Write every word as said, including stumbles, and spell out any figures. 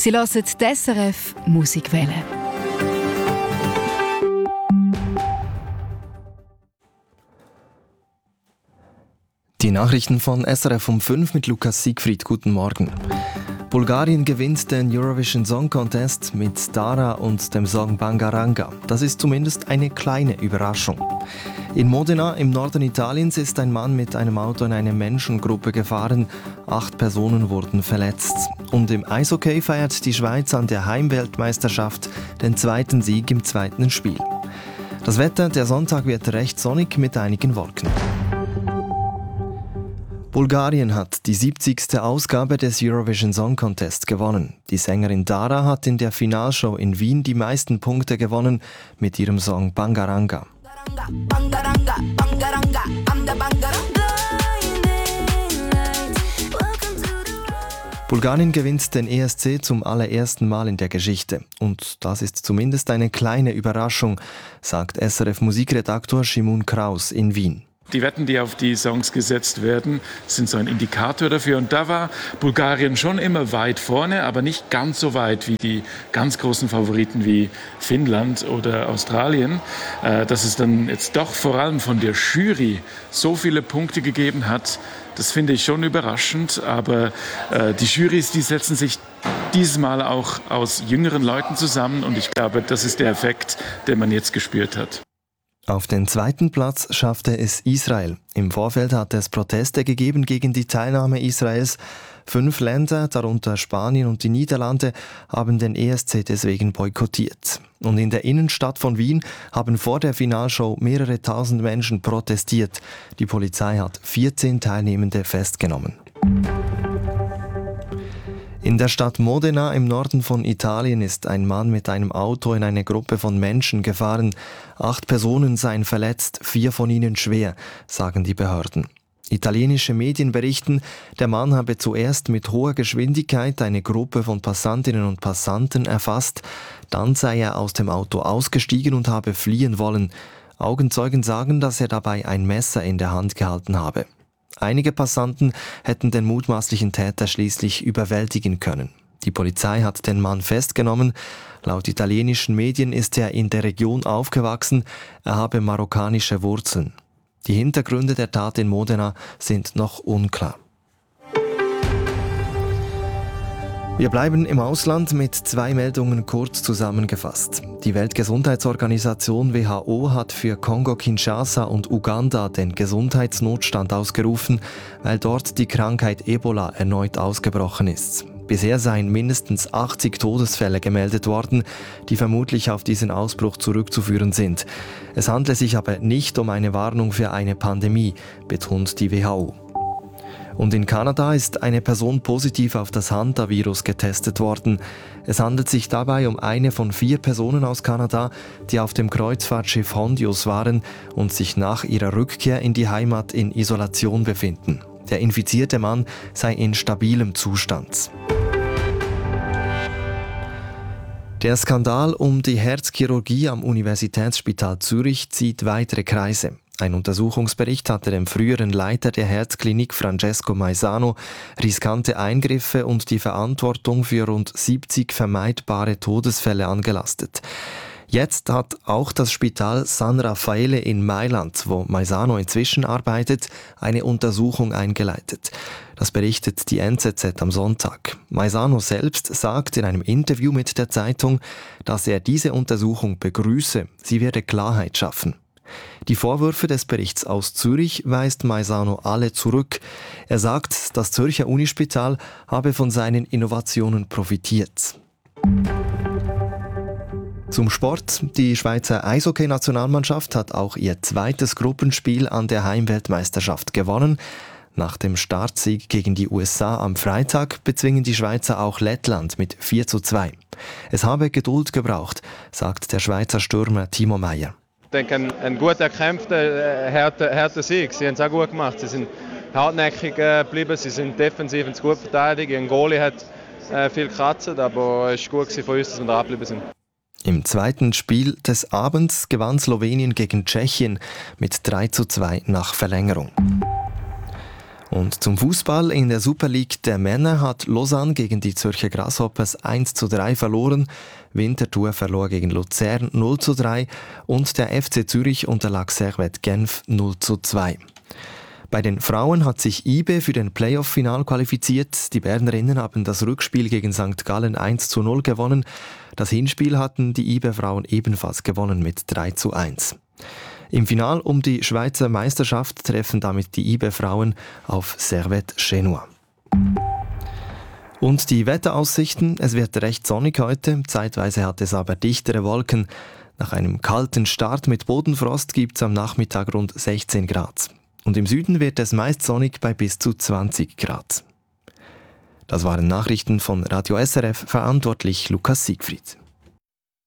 Sie hören die S R F Musikwelle. Die Nachrichten von S R F um fünf mit Lukas Siegfried. Guten Morgen. Bulgarien gewinnt den Eurovision Song Contest mit Dara und dem Song Bangaranga. Das ist zumindest eine kleine Überraschung. In Modena im Norden Italiens ist ein Mann mit einem Auto in eine Menschengruppe gefahren. Acht Personen wurden verletzt. Und im Eishockey feiert die Schweiz an der Heimweltmeisterschaft den zweiten Sieg im zweiten Spiel. Das Wetter, der Sonntag wird recht sonnig mit einigen Wolken. Bulgarien hat die siebzigste Ausgabe des Eurovision Song Contest gewonnen. Die Sängerin Dara hat in der Finalshow in Wien die meisten Punkte gewonnen mit ihrem Song Bangaranga. Bulgarien gewinnt den E S C zum allerersten Mal in der Geschichte. Und das ist zumindest eine kleine Überraschung, sagt S R F-Musikredaktor Shimun Kraus in Wien. Die Wetten, die auf die Songs gesetzt werden, sind so ein Indikator dafür. Und da war Bulgarien schon immer weit vorne, aber nicht ganz so weit wie die ganz großen Favoriten wie Finnland oder Australien. Dass es dann jetzt doch vor allem von der Jury so viele Punkte gegeben hat, das finde ich schon überraschend. Aber die Jurys, die setzen sich dieses Mal auch aus jüngeren Leuten zusammen. Und ich glaube, das ist der Effekt, den man jetzt gespürt hat. Auf den zweiten Platz schaffte es Israel. Im Vorfeld hat es Proteste gegeben gegen die Teilnahme Israels. Fünf Länder, darunter Spanien und die Niederlande, haben den E S C deswegen boykottiert. Und in der Innenstadt von Wien haben vor der Finalshow mehrere tausend Menschen protestiert. Die Polizei hat vierzehn Teilnehmende festgenommen. In der Stadt Modena im Norden von Italien ist ein Mann mit einem Auto in eine Gruppe von Menschen gefahren. Acht Personen seien verletzt, vier von ihnen schwer, sagen die Behörden. Italienische Medien berichten, der Mann habe zuerst mit hoher Geschwindigkeit eine Gruppe von Passantinnen und Passanten erfasst. Dann sei er aus dem Auto ausgestiegen und habe fliehen wollen. Augenzeugen sagen, dass er dabei ein Messer in der Hand gehalten habe. Einige Passanten hätten den mutmaßlichen Täter schließlich überwältigen können. Die Polizei hat den Mann festgenommen. Laut italienischen Medien ist er in der Region aufgewachsen. Er habe marokkanische Wurzeln. Die Hintergründe der Tat in Modena sind noch unklar. Wir bleiben im Ausland mit zwei Meldungen kurz zusammengefasst. Die Weltgesundheitsorganisation W H O hat für Kongo-Kinshasa und Uganda den Gesundheitsnotstand ausgerufen, weil dort die Krankheit Ebola erneut ausgebrochen ist. Bisher seien mindestens achtzig Todesfälle gemeldet worden, die vermutlich auf diesen Ausbruch zurückzuführen sind. Es handle sich aber nicht um eine Warnung für eine Pandemie, betont die W H O. Und in Kanada ist eine Person positiv auf das Hantavirus getestet worden. Es handelt sich dabei um eine von vier Personen aus Kanada, die auf dem Kreuzfahrtschiff Hondios waren und sich nach ihrer Rückkehr in die Heimat in Isolation befinden. Der infizierte Mann sei in stabilem Zustand. Der Skandal um die Herzchirurgie am Universitätsspital Zürich zieht weitere Kreise. Ein Untersuchungsbericht hatte dem früheren Leiter der Herzklinik Francesco Maisano riskante Eingriffe und die Verantwortung für rund siebzig vermeidbare Todesfälle angelastet. Jetzt hat auch das Spital San Raffaele in Mailand, wo Maisano inzwischen arbeitet, eine Untersuchung eingeleitet. Das berichtet die N Z Z am Sonntag. Maisano selbst sagt in einem Interview mit der Zeitung, dass er diese Untersuchung begrüße. Sie werde Klarheit schaffen. Die Vorwürfe des Berichts aus Zürich weist Maisano alle zurück. Er sagt, das Zürcher Unispital habe von seinen Innovationen profitiert. Zum Sport. Die Schweizer Eishockey-Nationalmannschaft hat auch ihr zweites Gruppenspiel an der Heimweltmeisterschaft gewonnen. Nach dem Startsieg gegen die U S A am Freitag bezwingen die Schweizer auch Lettland mit vier zu zwei. Es habe Geduld gebraucht, sagt der Schweizer Stürmer Timo Meier. Ich denke, ein, ein gut erkämpfter, harter, harter Sieg. Sie haben es auch gut gemacht. Sie sind hartnäckig geblieben, sie sind defensiv und gut verteidigt. Ein Goalie hat äh, viel gekratzt, aber es war gut von uns, dass wir da geblieben sind. Im zweiten Spiel des Abends gewann Slowenien gegen Tschechien mit drei zu zwei nach Verlängerung. Und zum Fußball in der Super League der Männer hat Lausanne gegen die Zürcher Grasshoppers eins zu drei verloren. Winterthur verlor gegen Luzern null zu drei und der F C Zürich unterlag Servette Genf null zu zwei. Bei den Frauen hat sich I B E für den Playoff-Final qualifiziert. Die Bernerinnen haben das Rückspiel gegen Sankt Gallen eins zu null gewonnen. Das Hinspiel hatten die I B E-Frauen ebenfalls gewonnen mit drei zu eins. Im Final um die Schweizer Meisterschaft treffen damit die I B E-Frauen auf Servette Genua. Und die Wetteraussichten: Es wird recht sonnig heute, zeitweise hat es aber dichtere Wolken. Nach einem kalten Start mit Bodenfrost gibt es am Nachmittag rund sechzehn Grad. Und im Süden wird es meist sonnig bei bis zu zwanzig Grad. Das waren Nachrichten von Radio S R F, verantwortlich Lukas Siegfried.